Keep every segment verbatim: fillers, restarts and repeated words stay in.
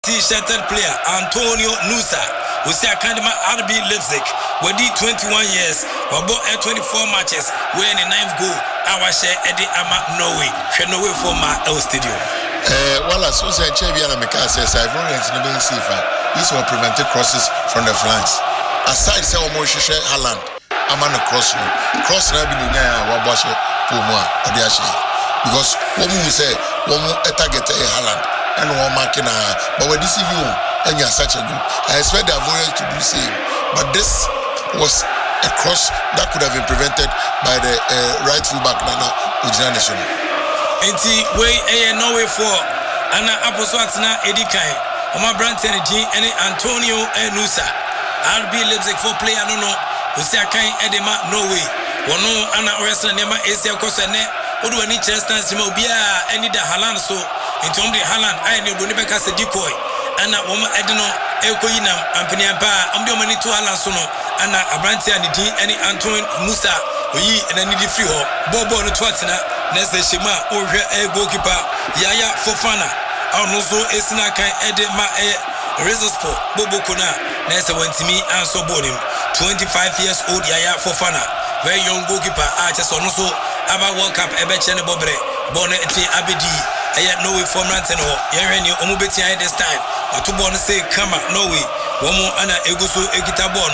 T-shirted player Antonio Nusa, who say Akadema R B Leipzig, where did twenty-one years, or bought twenty-four matches, winning ninth goal. Our share Eddie Ama Norway, she Norway for my El Stadium. Uh, well, as soon as I check the Anamika says, I've run into the main safer. These were prevented crosses from the flanks. Aside, say, Omo Shisha Haaland, I'm on a cross. Cross Rabi Nugaya, Wabasha, Puma, Odiashi. Because one will say, one more target a Haaland. And one marking, but when this view and you're such a good, I expect the avoidance to do the same. But this was a cross that could have been prevented by the uh, right fullback Nana Ujanason. And see, way a no way for Anna Aposwatina Edikai, Oma Branton and Antonio Nusa. R B Leipzig for player no no, who say I can't Edema no way. One no Anna Wrestling Nema Asia Cosane, who do any chance to Mobia, any the Haaland so. Into the Haaland, I knew Bonibeka said decoy. Anna woman Edino, Elkoina, and Peniampa, I'm the money to Haaland Sono, Anna Abrantia and the any Antoine Musa, we and any free hall, Bobo the Twatina, Nesta Shima, or her goalkeeper, Yaya Fofana, Arnoso Esnaka, Edema, Resospo, Bobo Kuna, Nesta went to me and so bought him. twenty-five years old Yaya Fofana, very young goalkeeper, Arches Onoso, Aba World Cup, Ebechene Bobre, Bonnet Abedi. I had no way for Rantano, Yaren, you Omubeti this time. But to born say, come out, no way. One more Anna Egusu Egitabono.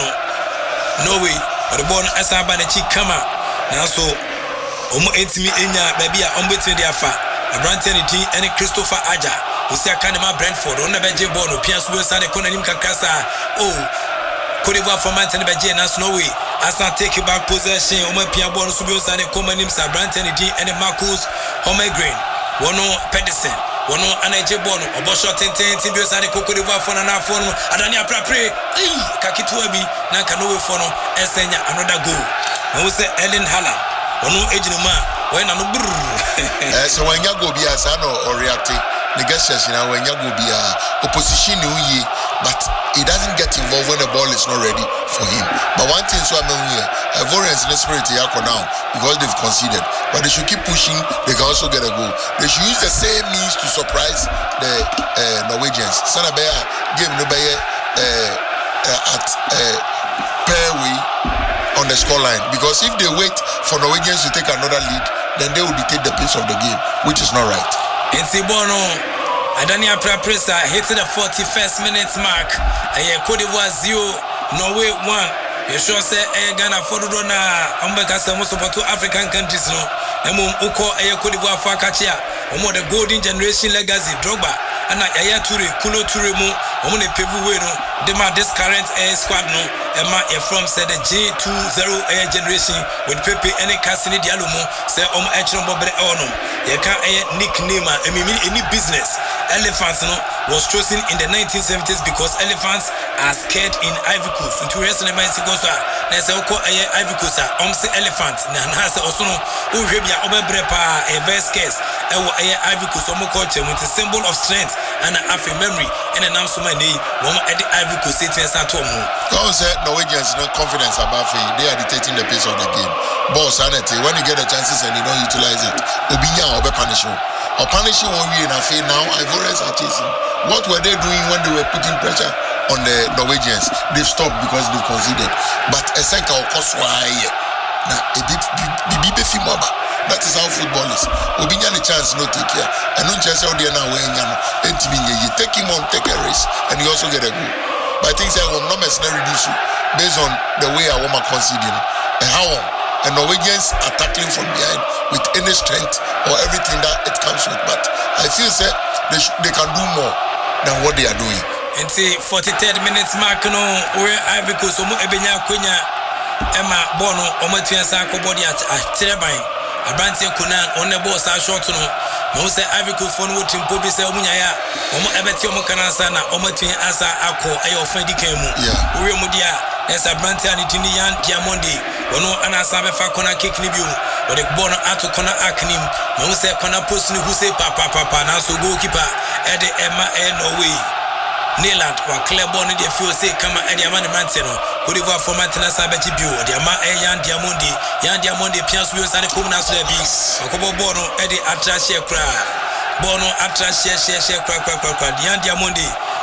No way. But the born as I by the cheek come out. Now so, Omo Etimi Enya, baby, I'm waiting there for a Brantanity and a Christopher Aja, who say Academa Brentford, on the Beje Bono, Piers Wilson, and Conanim Kakasa. Oh, could it work for Mantan Beje, and no way. As I take back possession, Oma Pia Bono Subios and a Comanim Sabrantanity and a Marcus Homegreen. One Pedersen, one Anaje Bono, or Bosho ten ten, Tibios and a Cocodiva for an phone, Adania Prapre, Kakituabi, Nakano for no, Esenia, another goal. And we say Ellen Haaland, or no agent man, when I'm a brr. So when you go be a son or reacting, negotiation, when you go be a opposition, but he doesn't get involved when the ball is not ready for him. But one thing, so I'm here, Ivorians in the spirit now because they've conceded. But they should keep pushing, they can also get a goal. They should use the same means to surprise the uh, Norwegians. Sanabea gave Nubeye uh, at uh, Perway on the scoreline. Because if they wait for Norwegians to take another lead, then they will dictate the pace of the game, which is not right. In Sibono, Adania Prapresa hit the forty-first minute mark. A Cote d'Ivoire zero, Norway one. You sure say a Ghana for the Rona, Umbeka, most of the two African countries. No, and Uko, a Cote d'Ivoire Fakachia, Omo the golden generation legacy, Drogba, and Aya Ture, Kulo Turemu, Omo the Pevueno, Dema this current air squad. No, Emma from said the J twenty air generation with Pepe and a Cassini Dialomo, say Om Echon Bobre Onum. You can't a nickname, I mean, any business. Elephants no, was chosen in the nineteen seventies because elephants are scared in Ivory Coast. Into wrestling my Sigosa, there's a Ivory Coast, um, say elephant, Nanasa also no, who rebia Oberbrepa, a verse case, a Ivory Coast, Omo culture with a symbol of strength and a happy memory, and announce my name, one at the Ivory Coast, it is at home. God said Norwegians no confidence about it, they are dictating the pace of the game. Boss, sanity, when you get the chances and you don't utilize it, Obinya or be punished. Or punishing one way in a fee now, Ivorians are chasing. What were they doing when they were putting pressure on the Norwegians? They've stopped because they've conceded. But a second of course, why? Now, a bit, that is how football is. We have a chance not take care. And not just how they are now wearing you take him on, take a race, and you also get a goal. But I think that will not necessarily reduce you based on the way I want to concede. And how and Norwegians are tackling from behind with any strength or everything that it comes with. But I feel that they, sh- they can do more than what they are doing. And see, forty-third minutes mark, no, where Ivory Coast, Omo Ebenya Kunya, Emma Bono, Omo Tiansanko body at Terebine, Abrantia Kunan, on the boss, I short no. No say Ivory Coast for no team, Pobi say Omunya, Omo Ebeti Omo Kanasana, Omo Tian Asa Ako, Ayo Fendi Kemu, Uri Mudia, as Abrantia and Tinian Diamondi. Ono ana sabe fa kona kick ni biu o de bono ato kona aknim no se kona post ni hu se papa papa na so goalkeeper e de Emma e Norway Neland wa clear ball ni de feel say kama e de ama ni mante no Cote d'Ivoire for mante na sabe ti biu de ama e yan Diamondi yan Diamondi pians wi so na ko na so da bi akobo ball no e de atra share kra ball no atra share share share kra kra kra yan Diamondi